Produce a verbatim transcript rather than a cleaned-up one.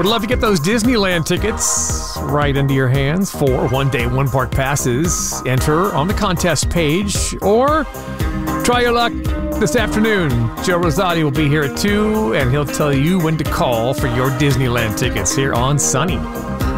Would love to get those Disneyland tickets right into your hands for one day, one park passes. Enter on the contest page or try your luck this afternoon. Joe Rosati will be here at two, and he'll tell you when to call for your Disneyland tickets here on Sunny.